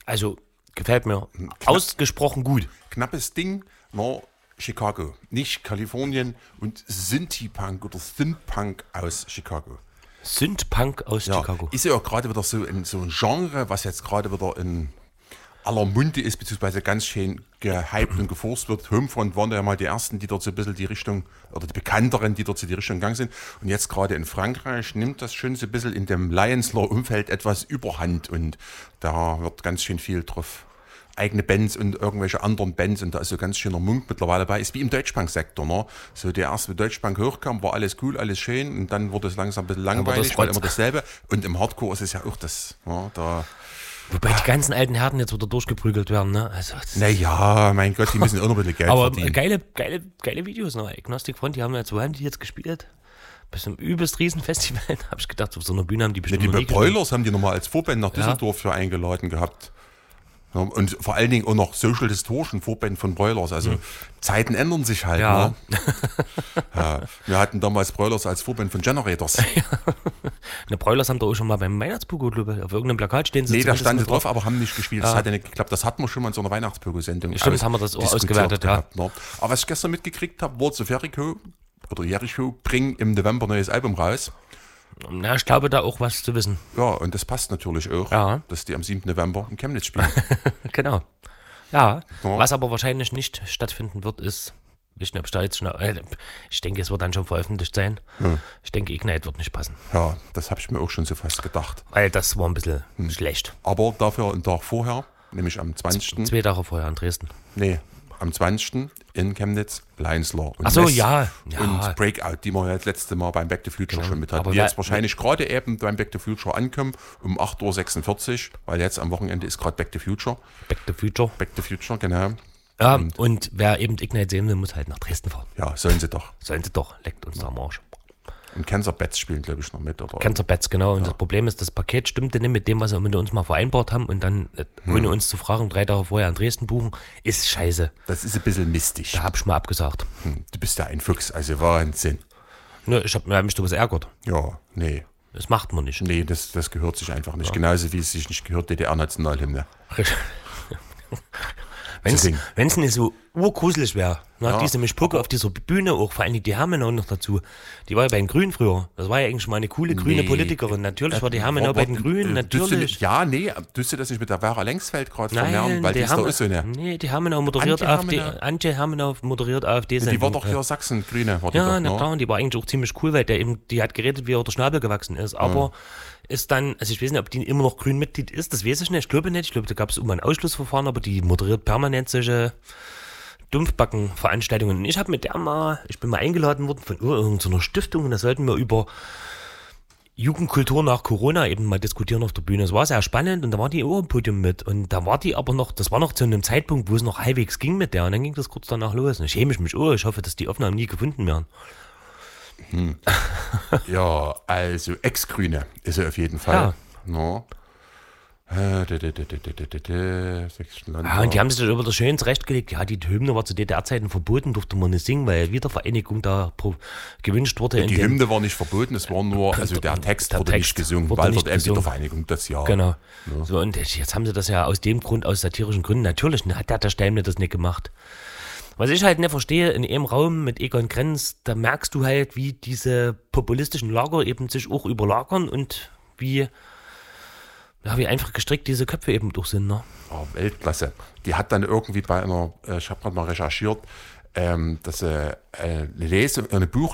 Also, gefällt mir ausgesprochen gut. Knappes Ding, Chicago, nicht Kalifornien und Synthie-Punk oder Synth-Punk aus Chicago. Synth-Punk aus Chicago. Ist ja auch gerade wieder so ein Genre, was jetzt gerade wieder in aller Munde ist, beziehungsweise ganz schön gehypt und geforst wird. Homefront waren ja mal die ersten, die dort so ein bisschen die Richtung, oder die bekannteren, die dort so die Richtung gegangen sind. Und jetzt gerade in Frankreich nimmt das schon so ein bisschen in dem Lions-Law-Umfeld etwas Überhand und da wird ganz schön viel drauf. Eigene Bands und irgendwelche anderen Bands und da ist so ganz schöner Munk mittlerweile bei. Ist wie im Deutschpunk-Sektor, ne? So der erste Deutschpunk hochkam, war alles cool, alles schön und dann wurde es langsam ein bisschen langweilig, weil immer dasselbe. Und im Hardcore ist es ja auch das, ne? Wobei die ganzen alten Herren jetzt wieder durchgeprügelt werden, ne? Also, naja, mein Gott, die müssen auch noch ein bisschen Geld aber verdienen. geile Videos noch. Agnostic Front, wo haben die jetzt gespielt? Bis zum übelst Riesenfestival. Da habe ich gedacht, auf so einer Bühne haben die bestimmt Die noch nie Broilers haben die nochmal als Vorband nach Düsseldorf für eingeladen gehabt. Ja, und vor allen Dingen auch noch Social Distortion, Vorband von Broilers. Also Zeiten ändern sich halt. Ja. Ne? Ja, wir hatten damals Broilers als Vorband von Generators. Die Broilers haben da auch schon mal beim Weihnachtspogo, glaube ich, auf irgendeinem Plakat stehen. Nee, da stand drauf, aber haben nicht gespielt. Das hat ja nicht geklappt. Das hatten wir schon mal in so einer Weihnachtspogo-Sendung. Stimmt, haben wir das auch ausgewertet, gehabt, ne? Aber was ich gestern mitgekriegt habe, Words of Jericho bringen im November ein neues Album raus. Na, ich glaube da auch was zu wissen. Ja, und das passt natürlich auch, dass die am 7. November in Chemnitz spielen. Genau. Ja, was aber wahrscheinlich nicht stattfinden wird, ist, ich weiß nicht, ob ich da jetzt schon, ich denke, es wird dann schon veröffentlicht sein. Ich denke, Ignite wird nicht passen. Ja, das habe ich mir auch schon so fast gedacht. Weil das war ein bisschen schlecht. Aber dafür einen Tag vorher, nämlich am 20. 2 Tage vorher in Dresden. Nee, am 20. in Chemnitz, Lions Law. Und ach so, ja. Und Breakout, die wir ja das letzte Mal beim Back to Future schon mit hatten. Die jetzt wahrscheinlich gerade eben beim Back to Future ankommen, um 8.46 Uhr, weil jetzt am Wochenende ist gerade Back to Future. Back to Future. Back to Future, genau. Ja, und wer eben Ignite sehen will, muss halt nach Dresden fahren. Ja, sollen sie doch. Leckt uns am Arsch. Und Cancer Bats spielen, glaube ich, noch mit. Oder? Cancer Bats, genau. Und das Problem ist, das Paket stimmte nicht mit dem, was wir mit uns mal vereinbart haben. Und dann, ohne uns zu fragen, 3 Tage vorher in Dresden buchen, ist scheiße. Das ist ein bisschen mistig. Da hab ich mal abgesagt. Du bist ja ein Fuchs, also Wahnsinn. Ne, ich hab mich sowas ärgert. Ja, nee. Das macht man nicht. Nee, das gehört sich einfach nicht. Ja. Genauso wie es sich nicht gehört, DDR-Nationalhymne. Wenn es nicht so urgruselig wäre, diese Mischpucke auf dieser Bühne, auch vor allem die Hermenau noch dazu, die war ja bei den Grünen früher, das war ja eigentlich mal eine coole grüne Politikerin, natürlich war die Hermenau bei den Grünen, natürlich. Tust du das nicht mit der Vera Lengsfeld gerade vermehren, weil die ist doch so eine... Nee, die Hermenau moderiert AfD, Antje Hermenau moderiert AfD. Die war doch hier Sachsen-Grüne. Ja, na klar, und die war eigentlich auch ziemlich cool, weil die hat geredet, wie er der Schnabel gewachsen ist, aber... ist dann, also ich weiß nicht, ob die immer noch Grünmitglied ist, das weiß ich nicht, ich glaube nicht, da gab es immer ein Ausschlussverfahren, aber die moderiert permanent solche Dumpfbacken-Veranstaltungen. Und ich bin mal eingeladen worden von irgendeiner Stiftung und da sollten wir über Jugendkultur nach Corona eben mal diskutieren auf der Bühne. Es war sehr spannend und da war die auch im Podium mit und da war die aber noch, das war noch zu einem Zeitpunkt, wo es noch halbwegs ging mit der und dann ging das kurz danach los und ich schäme mich, ich hoffe, dass die Aufnahmen nie gefunden werden. Ja, also Ex-Grüne ist er auf jeden Fall. Ja. No. Und die haben sich das über das schön zurechtgelegt. Ja, die Hymne war zu DDR-Zeiten verboten, durfte man nicht singen, weil Wiedervereinigung da gewünscht wurde. Die Hymne war nicht verboten, es war nur, also der Text wurde nicht gesungen, weil dort eben Wiedervereinigung das Jahr. Genau. Ja. So, und jetzt haben sie das ja aus dem Grund, aus satirischen Gründen, natürlich hat der Steimle das nicht gemacht. Was ich halt nicht verstehe, in einem Raum mit Egon Krenz, da merkst du halt, wie diese populistischen Lager eben sich auch überlagern und wie einfach gestrickt diese Köpfe eben durch sind. Ne? Oh, Weltklasse. Die hat dann irgendwie bei einer, ich habe gerade mal recherchiert, dass eine